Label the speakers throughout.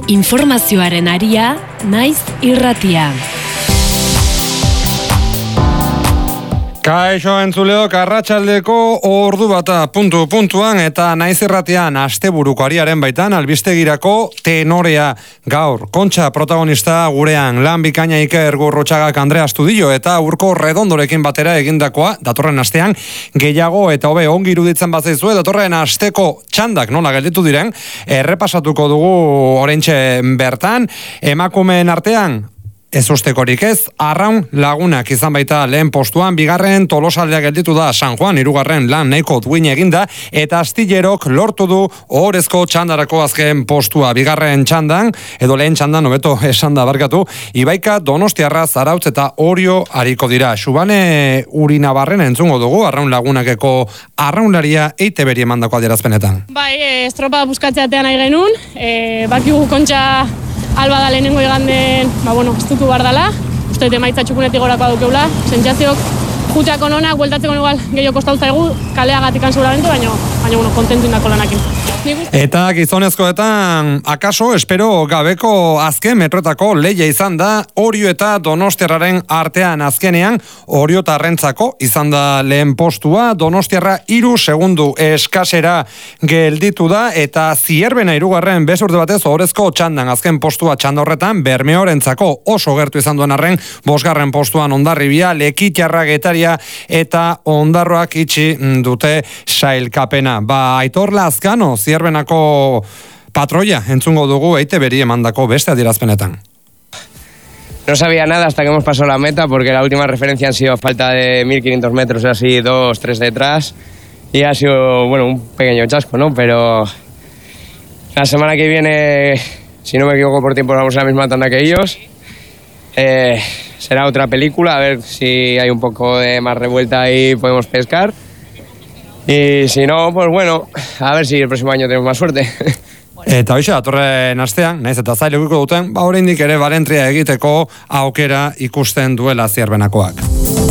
Speaker 1: Informazioaren aria, naiz irratia.
Speaker 2: Kaixo entzuleok, arratsaldeko ordu bata puntuan eta naiz irratian asteburuko ariaren baitan albistegirako tenorea gaur. Kontxa protagonista gurean, lan bikaina Iker Gurrutxagak Andrea Astudillo eta Urko Redondorekin batera egindakoa datorren astean gehiago eta hobe ongi iruditzen bazaizue datorren asteko txandak nola gelditu diren errepasatuko dugu oraintxe bertan. Emakumeen artean ez ustekorik ez, Arraun Lagunak izan baita lehen postuan, bigarren Tolosaldea gelditu da San Juan, hirugarren lan nahiko duin eginda, eta Astillerok lortu du ohorezko txandarako azken postua. Bigarren txandan, edo lehen txandan, hobeto esan da barkatu, Ibaika, Donostiarra, Zarautz eta Orio ariko dira. Xubane Urinabarren entzungo dugu, Arraun Lagunakeko arraunlaria EITB-ri emandako adierazpenetan.
Speaker 3: Bai, estropa buskatzeatean nahi genuen, bakigu Kontxa alba da lehenengo iganden, estutu behar dela, uste emaitza txukunetik gorakoa dukeula, sentsazioak juteako nonak, bueltatzeko igual gehiago kostautza egu, kaleagatik seguramente, baina kontentu indako lanakin.
Speaker 2: Eta gizonezkoetan, akaso, espero gabeko azken metroetako lehia izan da, Orio eta Donostiarraren artean azkenean, Oriotarrentzako izan da lehen postua, Donostiarra 3 segundu eskasera gelditu da, eta Zierbena 3. bezurte batez ohorezko txandan azken postua txanda horretan, Bermeorentzako oso gertu izan duen arren, 5. postuan Hondarribia, Lekitxarra, Getaria eta Ondarroak itxi dute sailkapena. Aitor Lazkano, Zierbenako patroia entzungo dugu EITB-ri emandako beste adierazpenetan.
Speaker 4: No sabía nada hasta que hemos pasado la meta, porque la última referencia han sido falta de 1500 metros, así 2-3 detrás, y ha sido, un pequeño chasco, ¿no? Pero la semana que viene, si no me equivoco por tiempo, vamos a la misma tanda que ellos. Será otra película, a ver si hay un poco de más revuelta y podemos pescar. Y si no, pues a ver si el próximo año tenemos más suerte.
Speaker 2: Eta hoxe, datorren astean, naiz eta zailukiko duten, oraindik ere balentria egiteko aukera ikusten duela Zierbenakoak.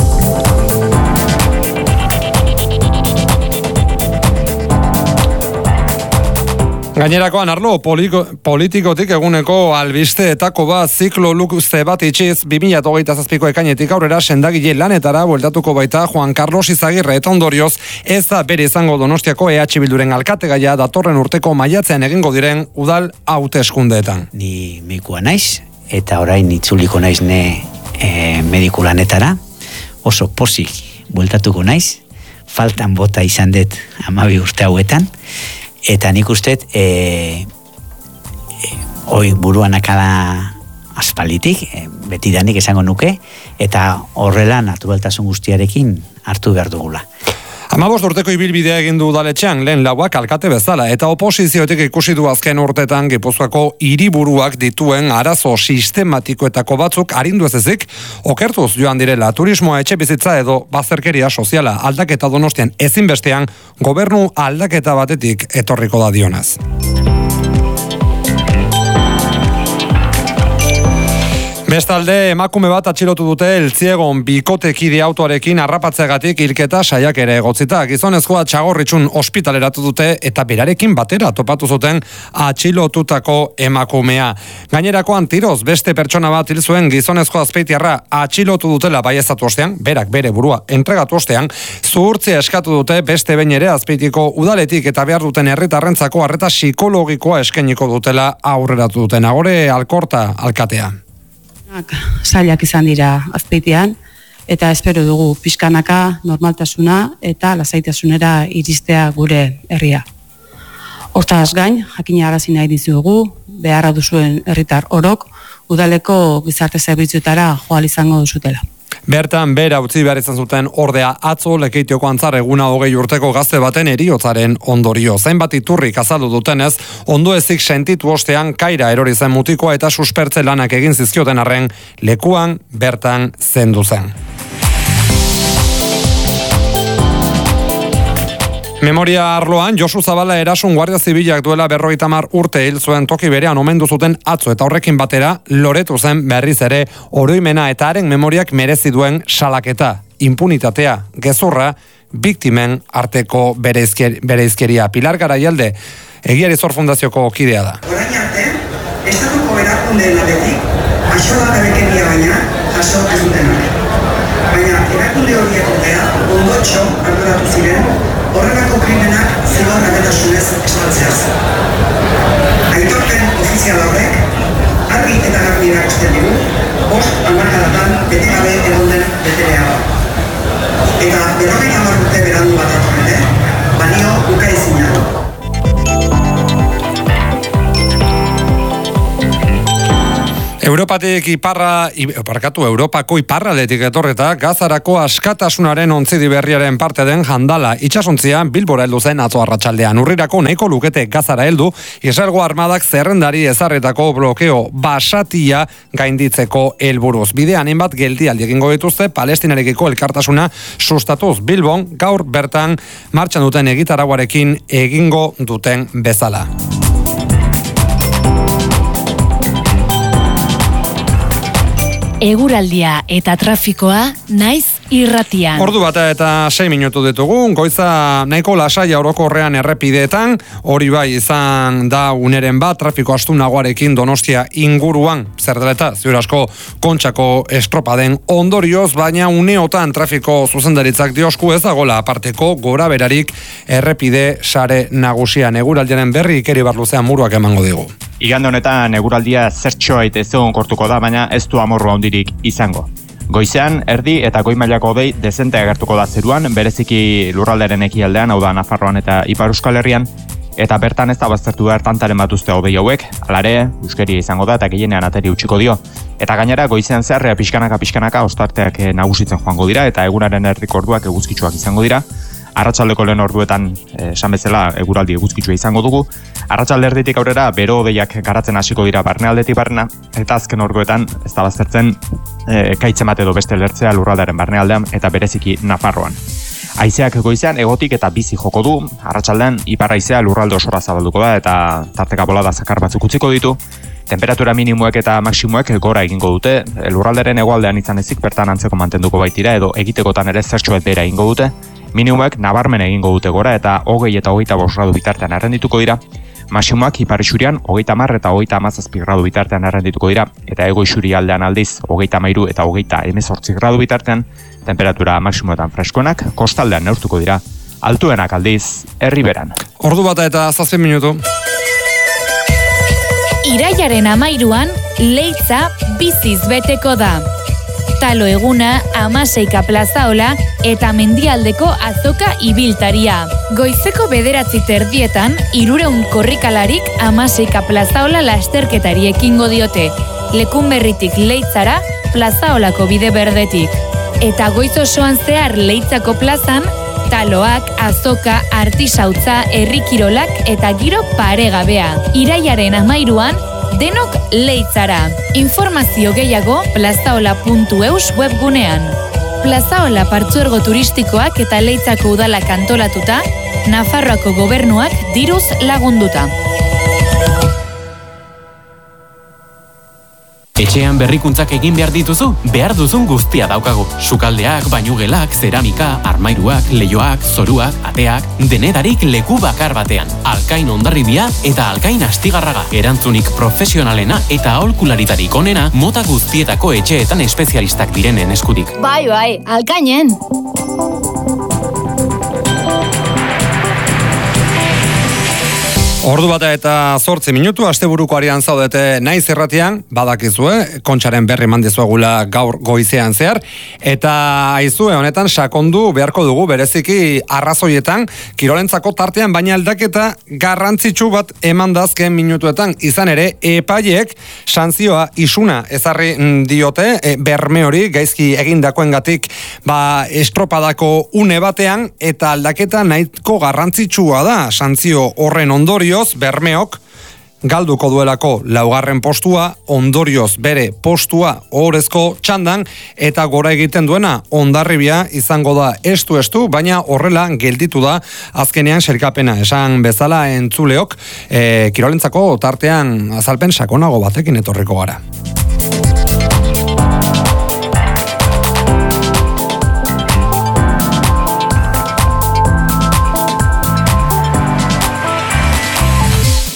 Speaker 2: Gainerakoan arlo politikotik eguneko albisteetako bat ziklo luze bat itxiz 2027ko ekainetik aurrera sendagile lanetara bueltatuko baita Juan Carlos Izagirre eta ondorioz ez da bere izango Donostiako EH Bilduren alkategaia datorren urteko maiatzean egingo diren udal hauteskundeetan.
Speaker 5: Ni medikua naiz eta orain itzuliko naiz mediku lanetara, oso pozik bueltatuko naiz, faltan bota izan dut 12 urte hauetan. Eta nik usteet, buruan akada aspalitik, betidanik esango nuke, eta horrela naturaltasun guztiarekin hartu behar dugula.
Speaker 2: 15 urteko ibilbidea egin du udaletxean lehen lauak alkate bezala, eta oposizioetik ikusi du azken urtetan Gipuzkoako hiriburuak dituen arazo sistematikoetako batzuk arindu ez ezik, okertuz joan direla turismoa, etxebizitza edo bazterkeria soziala aldaketa Donostian ezinbestean gobernu aldaketa batetik etorriko da dionez. Bestalde, emakume bat atxilotu dute Eltziegon bikotekide autoarekin harrapatzeagatik hilketa saiak ere egotzita. Gizonezkoa Txagorritxun ospitaleratu dute eta berarekin batera topatu zuten atxilotutako emakumea. Gainerakoan tiroz beste pertsona bat hil zuen gizonezko Azpeitiarra atxilotu dutela baieztatu ostean, berak bere burua entregatu ostean, zuhurtzia eskatu dute beste behin ere Azpeitiko udaletik eta behar duten herritarrentzako arreta psikologikoa eskainiko dutela aurreratu duten. Agore Alkorta alkatea.
Speaker 6: Zailak izan dira Azpeitian, eta espero dugu pixkanaka normaltasuna eta lasaitasunera iristea gure herria. Hortaz gain, jakina arazi nahi dizugu, beharra duzuen herritar orok, udaleko gizarte zerbitzuetara joal izango duzutela.
Speaker 2: Bertan bera utzi behar izan zuten ordea atzo Lekeitioko Antzar eguna 20 urteko gazte baten heriotzaren ondorio. Zenbat iturrik azaldu dutenez, ondoezik sentitu ostean kaira erori zen mutikoa eta suspertze lanak egin zizkioten arren lekuan bertan zendu zen. Memoria arloan, Josu Zabala erasun Guardia Zibilak duela 50 urte hil zuen toki berean omendu zuten atzo eta horrekin batera loretu zen berriz ere oroimena eta haren memoriak merezi duen salaketa, impunitatea, gezurra, biktimen arteko bereizkeria. Pilar Garaialde, Egiari Zor Fundazioko kidea da.
Speaker 7: Orain arte, estatuko erakundeen aldetik axolagabekeria baina jaso ez dutenak. Baina erakunde horiek ordea ondotxo arduratu ziren horrelako krimenak zigor gardentasunez estaltzeaz. Aitorpen ofizial horrek argi eta garbi erakusten digu 5 hamarkadatan bete gabe egon den beterea. Eta 50 urte berandu bat datorrete, balio ukaezina.
Speaker 2: Europako iparraldetik etorreta Gazarako askatasunaren ontzidi berriaren parte den jandala itsasontzia Bilbora heldu zen atzo arratsaldean. Urrirako nahiko lukete Gazara heldu, Israelgo armadak zerrendari ezarritako blokeo basatia gainditzeko helburuz. Bidean hainbat geldialdi egingo dituzte Palestinarekiko elkartasuna sustatuz. Bilbon gaur bertan martxan duten egitaraguarekin egingo duten bezala.
Speaker 1: Eguraldia eta trafikoa naiz irratian.
Speaker 2: Ordu bata eta 6 minutu ditugu, goiza nahiko lasaia orokorrean errepideetan, hori bai izan da uneren bat, trafiko astunagoarekin Donostia inguruan, zer dela eta ziur asko Kontxako estropaden ondorioz, baina uneotan trafiko zuzendaritzak diosku ez dagoela aparteko gora berarik errepide sare nagusian. Eguraldiaren berri Ikeri Barluzean Muruak emango digu.
Speaker 8: Igande honetan eguraldia zertxoait ez egon kortuko da, baina ez du amorru handirik izango. Goizean, erdi eta goi mailako hodei dezente agertuko da zeruan, bereziki lurralderen ekialdean, hau da Nafarroan eta Ipar Euskal Herrian, eta bertan ez da baztertu behar tantaren bat uste hodei hauek, alare, euskeria izango da eta gehienean ateri utziko dio. Eta gainera, goizean zehar pixkanaka ostarteak nagusitzen joango dira, eta egunaren erdiko orduak eguzkitsuak izango dira. Arratsaldeko lehen orduetan, esan bezala, eguraldi eguzkitsua izango dugu. Arratsalde erditik aurrera, bero hodeiak garatzen hasiko dira barnealdetik barna, eta azken orduetan ez da baztertzen ekaitzen bat edo beste lertzea lurraldaren barnealdean eta bereziki Nafarroan. Haizeak goizean egotik eta bizi joko du, arratsaldean ipar haizea lurralde osora zabalduko da eta tarteka bolada zakar batzuk utziko ditu. Temperatura minimoek eta maksimoek gora egingo dute, lurralderen hegoaldean izan ezik bertan antzeko mantenduko baitira edo egitekotan ere zertxoet behera egingo dute. Minimoek nabarmen egingo dute gora eta 20 eta 25 gradu bitartean errendituko dira. Maximoak ipar isurian 30 eta 37 gradu bitartean errendituko dira eta hego isuri aldean aldiz 33 eta 18 gradu bitartean temperatura maksimoetan freskoenak kostaldean neurtuko dira. Altuenak aldiz herriberan.
Speaker 2: Ordu bata eta 7 minutu.
Speaker 9: Iraiaren 13an Leitza biziz beteko da. Talo eguna, Amaseika plazaola eta mendialdeko azoka ibiltaria. Goizeko 9:30 300 korrikalarik Amaseika plazaola lasterketari ekingo diote. Lekunberritik Leitzara, plazaolako bide berdetik. Eta goiz osoan zehar Leitzako plazan, taloak, azoka, artisautza, herrikirolak eta giro paregabea. Iraiaren 13an, denok Leitzara. Informazio gehiago plazaola.eus webgunean. Plazaola partzuergo turistikoak eta Leitzako udalak antolatuta, Nafarroako gobernuak diruz lagunduta.
Speaker 10: Etxean berrikuntzak egin behar dituzu, behar duzun guztia daukagu. Sukaldeak, bainugelak, zeramika, armairuak, leihoak, zoruak, ateak, denetarik leku bakar batean. Alkain Hondarribia eta Alkain Astigarraga. Erantzunik profesionalena eta aholkularitarik onena mota guztietako etxeetan espezialistak direnen eskutik.
Speaker 9: Bai, Alkainen!
Speaker 2: Ordu bata eta 8 minutu, asteburuko arian zaudete naiz irratian, badakizue, Kontxaren berri mandizuegula gaur goizean zehar, eta aizue honetan sakondu beharko dugu bereziki arrazoietan, kirolentzako tartean, baina aldaketa garrantzitsu bat eman dazken minutuetan, izan ere, epaiek sanzioa isuna ezarri diote, berme hori gaizki egindakoengatik estropadako une batean, eta aldaketa nahiko garrantzitsua da, sanzio horren ondorioz, bermeok galduko duelako laugarren postua, ondorioz bere postua ohorezko txandan, eta gora egiten duena Hondarribia izango da estu, baina horrela gelditu da azkenean sailkapena. Esan bezala entzuleok, kirolentzako tartean azalpen sakonago batekin etorriko gara.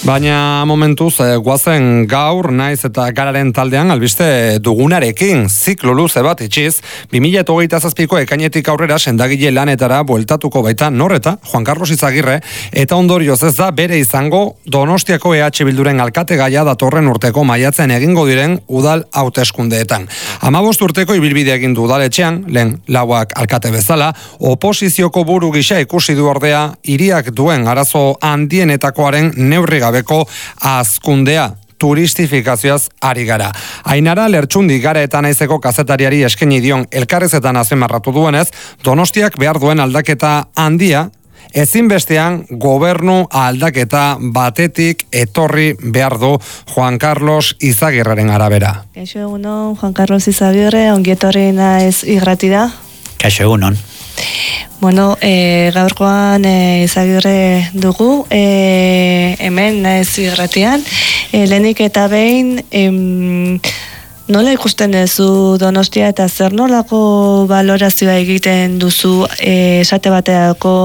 Speaker 2: Baina momentuz, guazen gaur, naiz eta gararen taldean albiste dugunarekin, ziklo luze bat itxiz, 2027ko ekainetik aurrera sendagile lanetara bueltatuko baita Norreta, Juan Carlos Izagirre, eta ondorioz ez da bere izango Donostiako EH Bilduren alkategaia datorren urteko maiatzen egingo diren udal hauteskundeetan. 15 urteko ibilbide egin du udaletxean, lehen lauak alkate bezala, oposizioko buru gisa ikusi du ordea hiriak duen arazo handienetakoaren neurri gabeko azkundea, turistifikazioaz ari gara. Ainara Lertxundi Gara eta Naizeko kazetariari eskaini dion elkarrezetan azpimarratu duenez, Donostiak behar duen aldaketa handia, ezinbestean gobernu aldaketa batetik etorri behar du Juan Carlos Izagirreren arabera.
Speaker 11: Kaixo egunon, Juan Carlos Izagirre, ongietorri naiz irratira.
Speaker 5: Kaixo egunon.
Speaker 11: Bueno, gaurkoan Izagirre dugu, hemen naiz irratian, lehenik eta behin, nola ikusten duzu Donostia eta zer nolako balorazioa egiten duzu esate bateako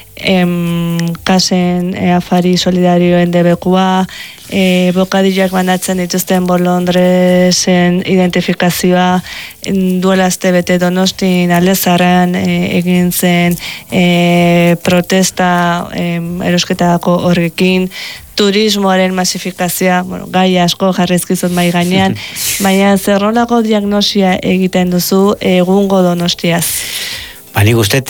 Speaker 11: kasen afari solidarioen debekua, bokadilloak banatzen dituzten Bolondresen identifikazioa, duela astebete Donostin Aldezarran egin zen protesta erosketako horrekin, turismoaren masifikazioa, bueno, gai asko jarrizkizut mai gainean, baina zer nolako diagnosia egiten duzu egungo Donostiaz?
Speaker 5: Nik uste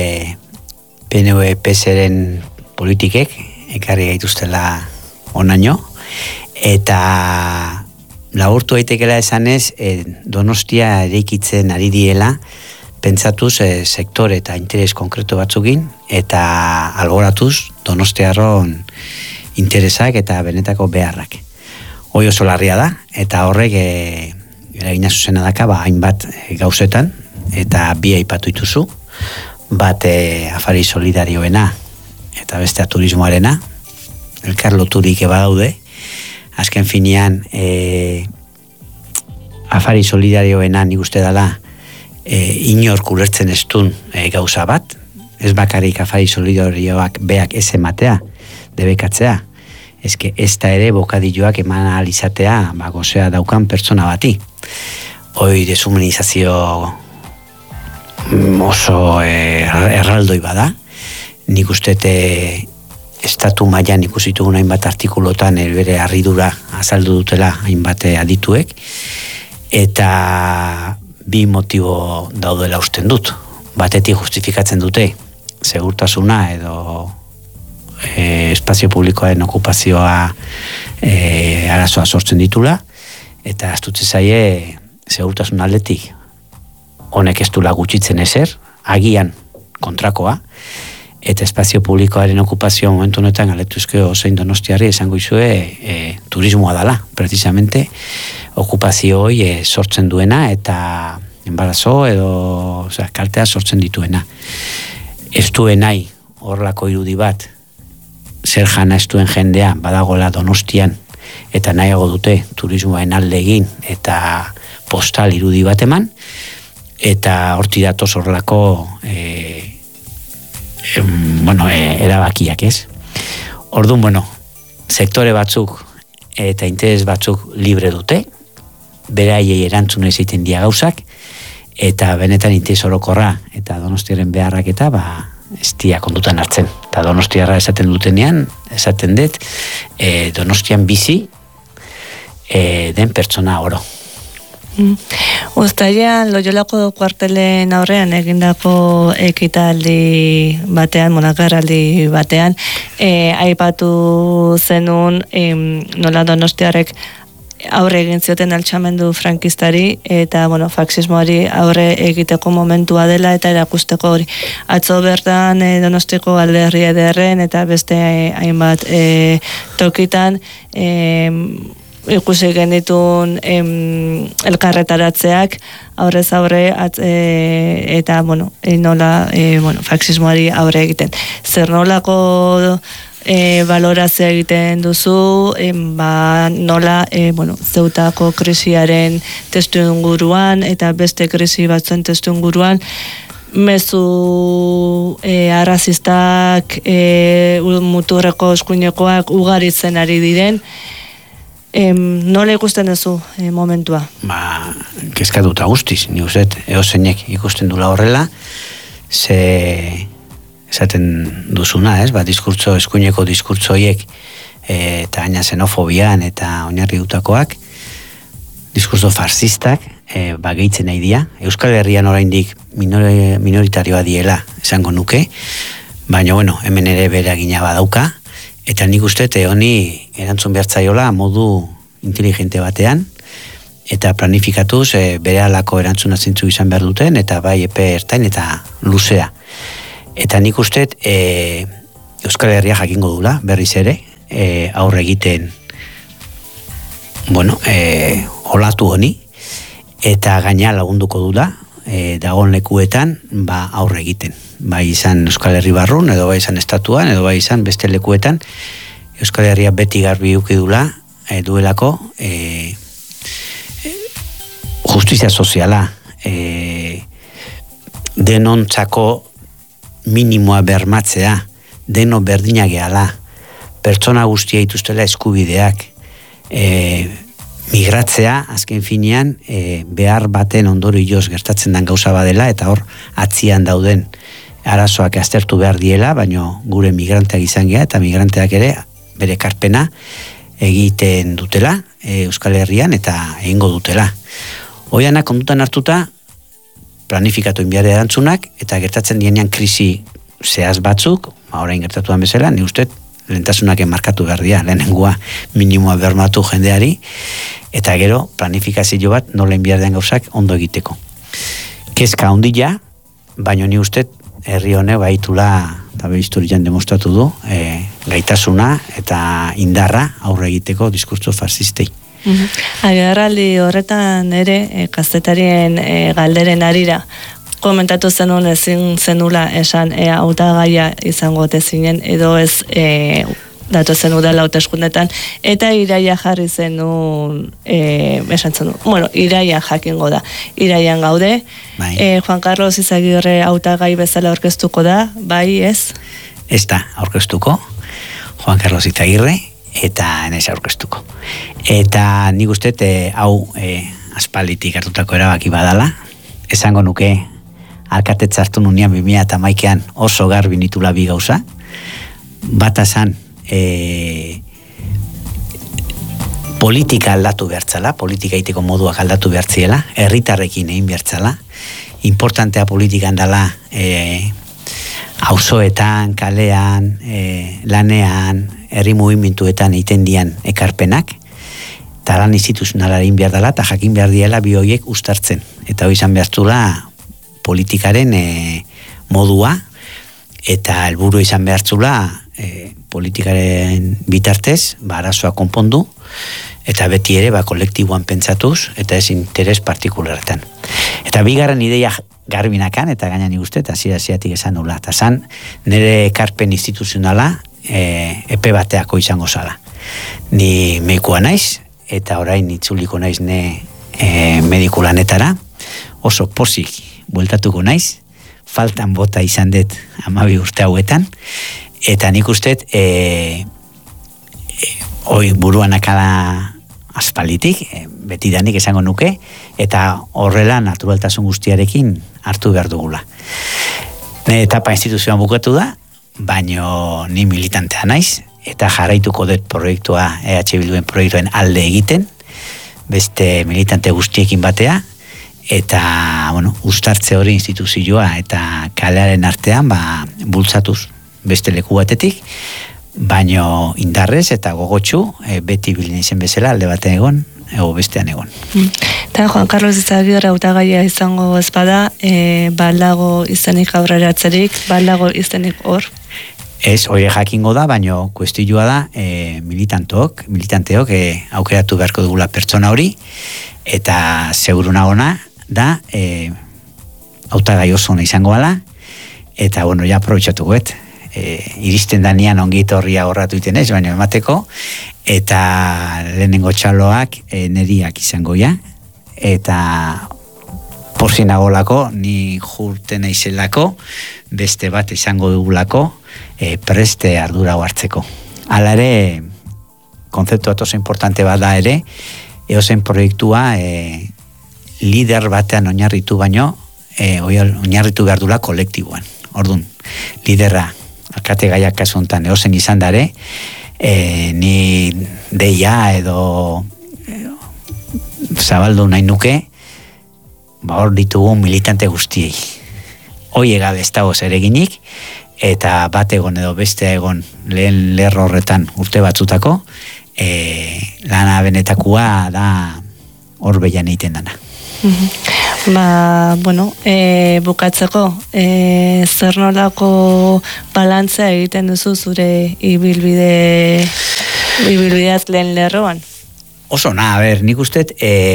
Speaker 5: PNV-PSren politikek ekarri gaituztela onaino, eta laburtu daitekela esanez, Donostia eraikitzen ari diela, pentsatuz sektore eta interes konkretu batzukin, eta alboratuz Donostiarron interesak eta benetako beharrak. Hoi oso larria da, eta horrek eragina zuzena daka, hainbat gauzetan, eta bi aipatu dituzu, bat afari solidarioena eta bestea turismoarena, elkar loturik badaude, azken finean afari solidarioena nik uste dela inork ulertzen ez duen gauza bat, ez bakarrik afari solidarioak beak ez ematea, debekatzea, ez da ere bokadilloak eman ahal izatea gozea daukan pertsona bati. Hoi deshumanizazio oso erraldoi bada, nik uste estatu mailan ikusitu hainbat artikulotan bere harridura azaldu dutela hainbat adituek, eta bi motibo daudela usten dut. Batetik justifikatzen dute segurtasuna edo espazio publikoaren okupazioa arazoa sortzen ditula, eta astutze zaie segurtasun aldetik honek ez dula gutxitzen ezer, agian kontrakoa, eta espazio publikoaren okupazioa momentu honetan galetuzke osein Donostiarri esango izue turismoa dela, precisamente okupazio hoi sortzen duena eta embarazo edo kaltea sortzen dituena. Ez duen nahi horrelako irudi bat, zer jana ez duen jendea badagola Donostian, eta nahiago dute turismoaren alde egin eta postal irudi bat eman, eta horti datoz horrelako erabakiak ez. Orduan, sektore batzuk eta interes batzuk libre dute, beraiei erantzun egiten dia gauzak, eta benetan interes orokorra eta Donostiaren beharrak eta ez dia kondutan hartzen. Eta Donostiarra esaten dutenean, esaten dut, Donostian bizi den pertsona oro.
Speaker 11: Uztailean Loiolako kuartelen aurrean egindako ekitaldi batean, monagarraldi batean, aipatu zenun nola Donostiarrek aurre egin zioten altxamendu frankistari eta faxismoari aurre egiteko momentua dela eta erakusteko hori. Atzo bertan Donostiko Alderri Ederren eta beste hainbat tokitan ikusi genitun elkarretaratzeak aurrez aurre eta nola faxismoari aurre egiten. Zer nolako balorazioa egiten duzu, nola Zeutako krisiaren testu inguruan eta beste krisi batzuen testu inguruan mezu arrazistak, muturreko eskuinekoak ugaritzen ari diren. Nola ikusten duzu momentua?
Speaker 5: Kezkatuta guztiz, ni uste, eozeinek ikusten dula horrela, ze esaten duzuna, diskurtso, eskuineko diskurtso horiek, eta gaina xenofobian eta oinarri dutakoak, diskurso farsistak, gehitzen nahi dira. Euskal Herrian oraindik minoritarioa diela, esango nuke, baina, hemen ere bere agina badauka, eta nik uste honi erantzun behartzaiola modu inteligente batean, eta planifikatuz bere alako erantzuna zintzu izan behar duten, eta bai epe ertain eta luzea. Eta nik uste Euskal Herria jakingo dula, berriz ere, aurre egiten olatu honi, eta gaina lagunduko dula, dagoen lekuetan aurre egiten. Bai izan Euskal Herri barrun, edo bai izan estatuan, edo bai izan beste lekuetan, Euskal Herria beti garbi ukidula, duelako justizia soziala, denontzako minimoa bermatzea, deno berdina gehala, pertsona guztia ituztela eskubideak, migratzea, azken finean, behar baten ondorioz gertatzen den gauza badela, eta hor, atzian dauden arazoak aztertu behar diela, baino gure migranteak izan gea, eta migranteak ere bere karpena egiten dutela, Euskal Herrian, eta egingo dutela. Hoianak kondutan hartuta, planifikatu inbiare erantzunak, eta gertatzen dienean krisi zehaz batzuk, orain gertatuan bezala, ni uste, lehentasunak enmarkatu behar dira, lehenengua minimoa bermatu jendeari, eta gero planifikazio bat nola inbiardean gauzak ondo egiteko. Kezka ondila, baino ni uste herri honek baitula, eta historian demostratu du, gaitasuna eta indarra aurre egiteko diskurtso farsistei.
Speaker 11: Agerraldi horretan ere, kazetarien galderen arira, komentatu zenun ezin zenula esan hautagaia izango tezinen, edo ez datu zen udala hauteskundetan, eta iraia jarri zenun, esan zenun, iraia jakingo da, iraian gaude, Juan Carlos Izagirre hautagai bezala aurkeztuko da, bai ez?
Speaker 5: Ez da, aurkeztuko, Juan Carlos Izagirre, eta enez aurkeztuko. Eta nik uste, hau aspalditik hartutako erabaki badala, esango nuke, alkatetza hartu nunean 2011an oso garbi nitula bi gauza, bata zan, politika aldatu behartzala, politika egiteko moduak aldatu behartziela, herritarrekin egin behartzala, importantea politikan dela auzoetan, kalean, lanean, herri mugimenduetan egiten dian ekarpenak, eta lan instituzionala egin behar dela, eta jakin behar diela bi horiek uztartzen. Eta hori izan behartula politikaren modua, eta helburu izan behartzula politikaren bitartez, arazoa konpondu, eta beti ere kolektiboan pentsatuz, eta ez interes partikularretan. Eta bigarren ideia garbinakan, eta gaina nik uste, eta hasieratik esan nula, eta zan, nire ekarpen instituzionala epe bateako izango zala. Ni meikua naiz, eta orain itzuliko naiz mediku lanetara, oso pozik bueltatuko naiz, faltan bota izan dut 12 urte hauetan, eta nik uste buruan akala aspalitik, betidanik esango nuke, eta horrela naturaltasun guztiarekin hartu behar dugula. Nire etapa instituzioan bukatu da, baino ni militantea naiz, eta jarraituko dut proiektua, EH Bilduen proiektuen alde egiten, beste militante guztiekin batea, eta, uztartze hori instituzioa eta kalearen artean, bultzatuz beste leku batetik, baino indarrez eta gogotsu, beti bilin izen bezala alde batean egon, ego bestean egon.
Speaker 11: Eta Juan Carlos Izagirre hautagaia izango ezpada, baldago izenik aurreratzerik, baldago izenik hor?
Speaker 5: Ez, hori jakingo da, baino kuestioa da, militanteok aukeratu beharko dugula pertsona hori, eta seguru nagona da, hautagai oso ona izango ala, eta, ja aprobetxatuko iristen danean ongit horria horratu iten ez, baina emateko, eta lehenengo txaloak neriak izango ja, eta posinagolako, ni jurte naizelako, beste bat izango dugulako, preste ardura hartzeko. Hala ere, konzeptu bat oso importante bada ere, eozen proiektua lider batean oinarritu baino, oinarritu behar dula kolektiboan. Orduan, lidera, alkate gaiak kasuntan eozen izan dare, ni deia edo zabaldu nahi nuke, hor ditugu militante guztiei. Hoi egabe ez dago zereginik, eta bat egon edo beste egon lehen lerro horretan urte batzutako, lana benetakua da hor behian egiten dana.
Speaker 11: Bukatzeko, zer nolako balantzea egiten duzu zure ibilbideaz lehen lerroan?
Speaker 5: Oso, nik uste,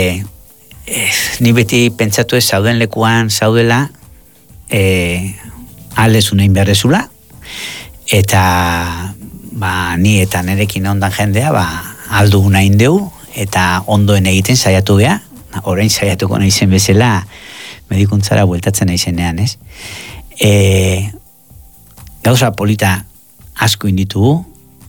Speaker 5: ni beti pentsatu ez zauden lekuan zaudela, aldezunein beharrezula, eta ni eta nerekin ondan jendea, aldu nahin deu, eta ondoen egiten saiatu geha, orain saiatuko nahizen bezala, medikuntzara bueltatzen nahizenean, ez? Gauza polita asko inditugu,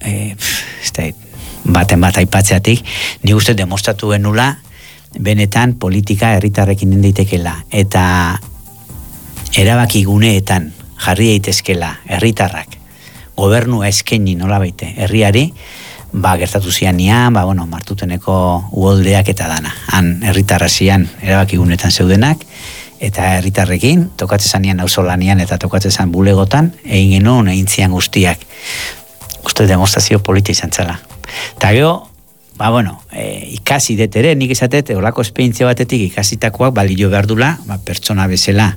Speaker 5: baten bat aipatzeatik, nik uste demostratu genula, benetan politika herritarrekin indaitekela, eta erabaki guneetan jarri daitezkela herritarrak, gobernua eskaini nolabaite herriari, gertatu zianian, martuteneko uholdeak eta dana. Han herritarra zian erabaki gunetan zeudenak, eta herritarrekin, tokatzezanian auzolanian eta tokatzezan bulegotan, egin genuen egin zian guztiak. Uste demonstrazio polita izan zela. Eta gero, ikasi det ere, nik esatet, olako esperientzia batetik ikasitakoak balio behar dula, pertsona bezala,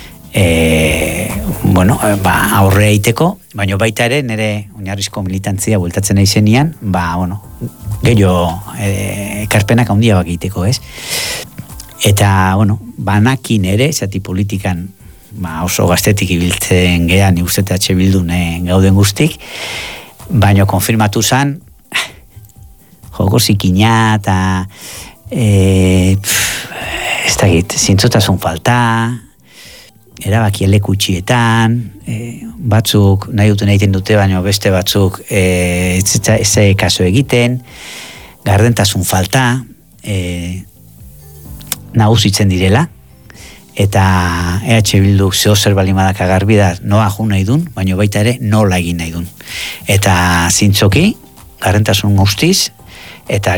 Speaker 5: aurre eiteko, baina baita ere, nire oinarrizko militantzia bueltatzen nahi zenian, gehiago ekarpenak handia bak egiteko, ez? Eta, banakin ere, zati politikan, oso gaztetik ibiltzen gehan, nik uste H Bildun gauden guztik, baina konfirmatu zan, joko zikina eta ez dakit, zintzotasun falta, erabaki elekutxietan, batzuk nahi duten egiten dute, baina beste batzuk ez kaso egiten, gardentasun falta, nagusitzen direla, eta EH Bilduk zeo zer balimadak agarbidaz noa ju nahi dun, baina baita ere nola egin nahi dun. Eta zintzoki, gardentasun guztiz, eta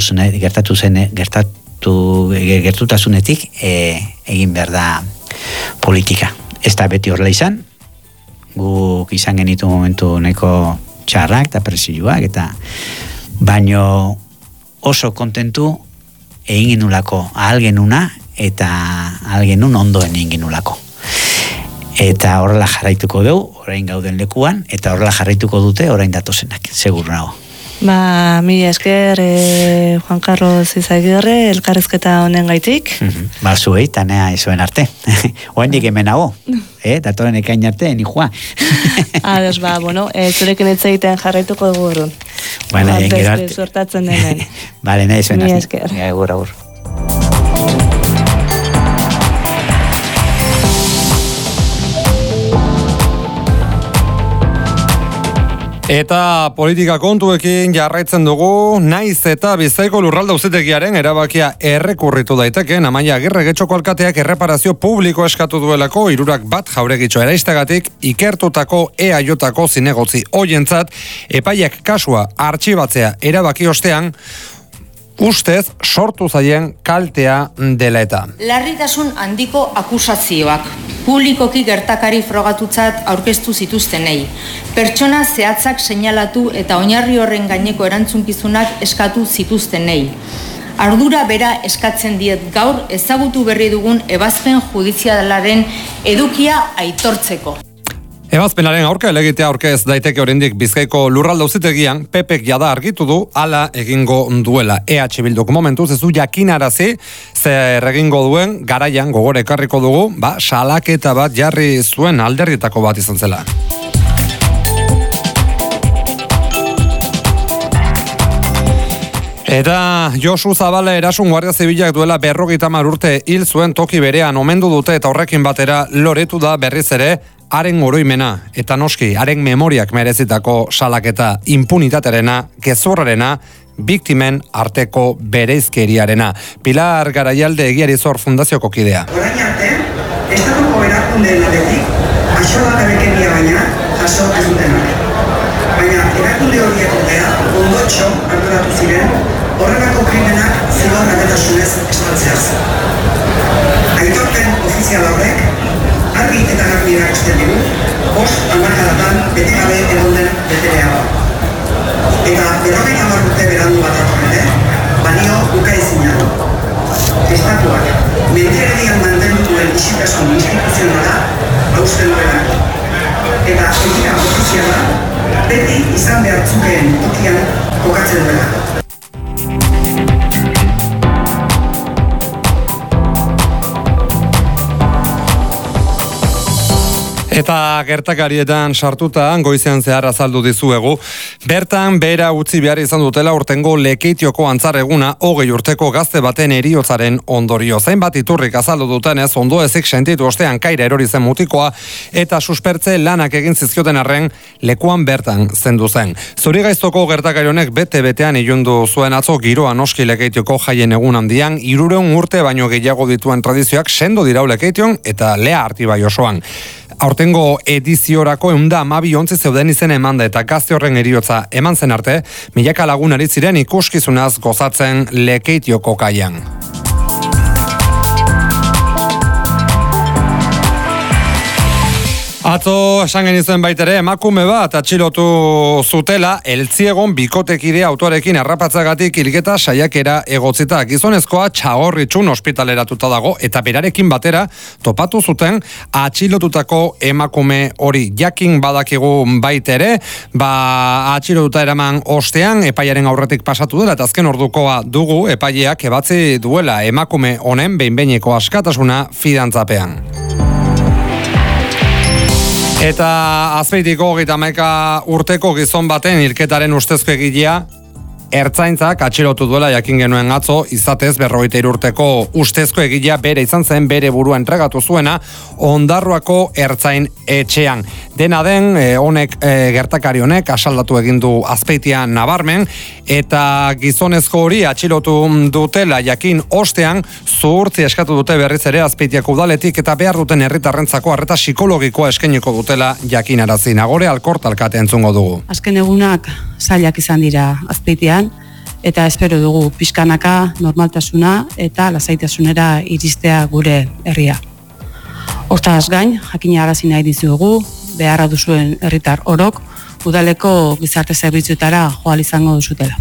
Speaker 5: gertutasunetik egin behar da politika. Ez da beti horrela izan, guk izan genitu momentu nahiko txarrak eta presioak, eta baino oso kontentu egin genulako ahal genuna, eta ahal genun ondoen egin genulako. Eta horrela jarraituko dugu, orain gauden lekuan, eta horrela jarraituko dute orain datozenak, seguru nago.
Speaker 11: Mila esker, Juan Carlos Izagirre, elkarrezketa honen gaitik.
Speaker 5: Zuei, tanea izuen arte. Oen dik hemen nago, datoren ekain arte, ni joa.
Speaker 11: Ados, zurekin egiten jarraituko dugu urrun. Beste suertatzen denen.
Speaker 5: Bale, nahi izuen arte.
Speaker 11: Mila esker.
Speaker 5: Agur.
Speaker 2: Eta politika kontuekin jarraitzen dugu, naiz eta Bizkaiko Lurralde Auzitegiaren erabakia errekurritu daiteken, Amaia Agirre Getxoko alkateak erreparazio publiko eskatu duelako 301 jauregitxo eraistagatik ikertutako EAJko zinegotzi hoientzat epaiak kasua artxibatzea erabaki ostean, ustez sortu zaien kaltea dela eta.
Speaker 12: Larritasun handiko akusazioak, publikoki gertakari frogatutzat aurkeztu zituztenei, pertsona zehatzak seinalatu eta oinarri horren gaineko erantzunkizunak eskatu zituztenei. Ardura bera eskatzen diet gaur ezagutu berri dugun ebazpen judizialaren edukia aitortzeko.
Speaker 2: Ebazpenaren aurka helegitea aurkez daiteke oraindik Bizkaiko Lurralde Auzitegian, PPek jada argitu du hala egingo duela. EH Bilduk momentuz ez du jakinarazi zer egingo duen garaian gogore ekarriko dugu, salaketa bat jarri zuen alderdietako bat izan zela. Eta Josu Zabala Erasun Guardia Zibilak duela 50 urte hil zuen toki berean omendu dute eta horrekin batera loretu da berriz ere haren oroimena eta noski haren memoriak merezitako salaketa, impunitaterena, gezurrarena, biktimen arteko bereizkeriarena. Pilar Garaialde Egiarizor Fundazioko kidea.
Speaker 7: Orain arte, estatuko erakundeen aldetik axolagabekenia baina jaso ez dutenak. Baina erakunde horiek ordea ondotxo arduratu ziren horrelako krimenak zigor gardentasunez estaltzeaz. Aitorpen ofizial horrek argi eta garbi erakusten digu 5 hamarkadatan bete gabe egon den beterea. Eta 50 urte berandu bat dator ere, balio ukaezina. Estatuak menderdian mantendu duen isitasun instituzionala hausten duenak. Eta egia ofiziala beti izan behar zukeen tokian kokatzen duela.
Speaker 2: Eta gertakarietan sartuta goizean zehar azaldu dizuegu. Bertan behera utzi behar izan dutela urtengo Lekeitioko antzarreguna 20 urteko gazte baten heriotzaren ondorio. Zainbat iturrik azaldu dutenez ondo ezik sentitu ostean kaira erori zen mutikoa eta suspertze lanak egin zizkioten arren lekuan bertan zendu zen. Zurigaiztoko gertakari honek bete-betean ilundu zuen atzo giroa noski Lekeitioko jaien egun handian 300 urte baino gehiago dituen tradizioak sendo dirau Lekeition eta Lea Artibai osoan. Aurtengo ediziorako 112 ontzi zeuden izen emanda eta gazte horren heriotza eman zen arte, milaka lagun ari ziren ikuskizunaz gozatzen Lekeitioko kaian. Atzo esan genizuen baitere emakume bat atxilotu zutela Eltziegon bikotekidea autoarekin harrapatzagatik hilketa saiakera egotzita. Gizonezkoa Txagorritxun ospitaleratuta dago eta berarekin batera topatu zuten atxilotutako emakume hori. Jakin badakigu baitere, atxilotuta eraman ostean epaiaren aurretik pasatu dela eta azken ordukoa dugu epaileak ebatzi duela emakume honen behin-behineko askatasuna fidantzapean. Eta Azpeitiko 31 urteko gizon baten hilketaren ustezko egilea Ertzaintzak atxilotu duela jakin genuen atzo, izatez 53 urteko ustezko egilea bere izan zen bere burua entregatu zuena Ondarroako ertzain etxean. Dena den, gertakari honek asaldatu egin du Azpeitian nabarmen, eta gizonezko hori atxilotu dutela jakin ostean, zuhurtzi eskatu dute berriz ere Azpeitiako udaletik eta behar duten herritarrentzako arreta psikologikoa eskainiko dutela jakinarazi. Nagore Alkort alkate entzungo dugu.
Speaker 6: Azken egunak zailak izan dira Azpeitian, eta espero dugu pixkanaka normaltasuna eta lasaitasunera iristea gure herria. Hortaz gain, jakinarazi nahi dizuegu, beharra duzuen herritar orok, udaleko gizarte zerbitzuetara joal izango duzutela.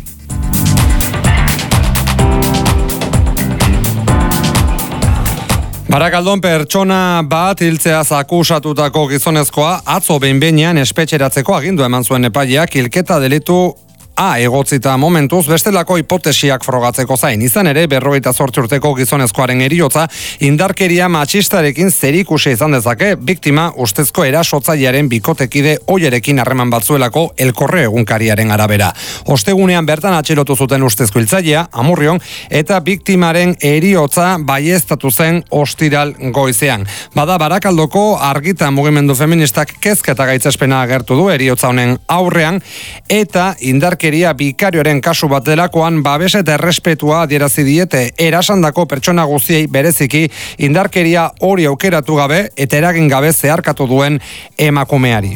Speaker 2: Barakaldon pertsona bat hiltzeaz akusatutako gizonezkoa atzo behin-behinean espetxeratzeko agindu eman zuen epaileak hilketa delitu egotzita momentuz bestelako hipotesiak frogatzeko zain. Izan ere, 58 urteko gizonezkoaren heriotza indarkeria matxistarekin zerikusia izan dezake, biktima ustezko erasotzailearen bikotekide oierekin harreman batzuelako Elkorre egunkariaren arabera. Ostegunean bertan atxilotu zuten ustezko hiltzailea, Amurrion, eta biktimaren heriotza baieztatu zen ostiral goizean. Bada Barakaldoko Argita mugimendu feministak kezka eta gaitzespena agertu du heriotza honen aurrean, eta indarkeria bikarioaren kasu bat delakoan babes eta errespetua adierazi diete erasandako pertsona guztiei bereziki indarkeria hori aukeratu gabe eta eragin gabe zeharkatu duen emakumeari.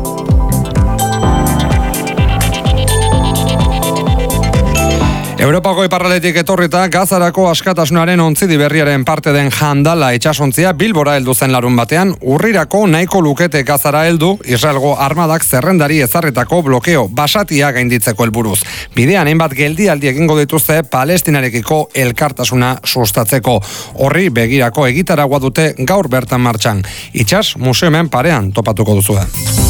Speaker 2: Europako iparraldetik etorrita Gazarako askatasunaren ontzidi berriaren parte den jandala itsasontzia Bilbora heldu zen larun batean, urrirako nahiko lukete Gazara heldu Israelgo armadak zerrendari ezarritako blokeo basatia gainditzeko helburuz. Bidean hainbat geldialdi egingo dituzte Palestinarekiko elkartasuna sustatzeko. Horri begirako egitaragua dute gaur bertan martxan. Itsas museumen parean topatuko duzue.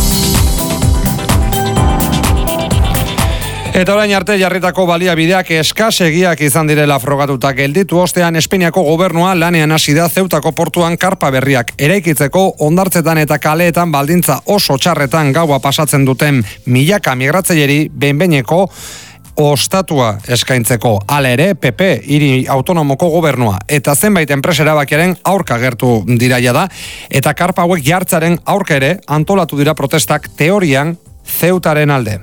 Speaker 2: Eta orain arte jarritako baliabideak eskasegiak izan direla frogatuta gelditu ostean Espainiako gobernua lanean hasi da Zeutako portuan karpa berriak eraikitzeko hondartzetan eta kaleetan baldintza oso txarretan gaua pasatzen duten milaka migratzaileri behin-behineko ostatua eskaintzeko. Hala ere, PP, hiri autonomoko gobernua, eta zenbait enpresa erabakiaren aurka gertu diraia da, eta karpa hauek jartzaren aurka ere antolatu dira protestak teorian Ceutaren alde.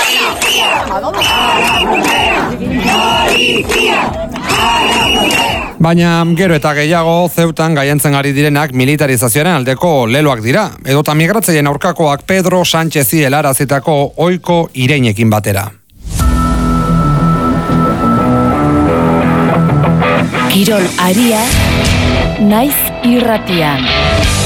Speaker 2: Baina gero eta gehiago Ceutan gaientzen ari direnak militarizazioaren aldeko leloak dira, edota migratzaien aurkakoak Pedro Sánchezi helarazitako ohiko ireinekin batera.
Speaker 1: Kirol aria, naiz irratian.